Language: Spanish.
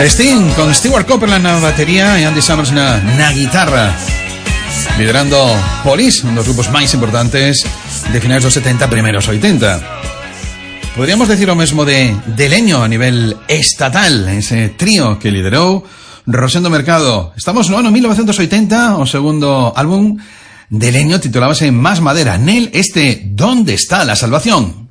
Sting con Stewart Copeland na batería e Andy Summers na guitarra, liderando Police, un dos grupos máis importantes de finais dos 70, primeiros 80. Podríamos decir o mesmo de Leño a nivel estatal, ese trío que liderou Rosendo Mercado. Estamos no ano 1980, o segundo álbum de Leño titulábase Más Madera. Nel, ¿dónde está la salvación?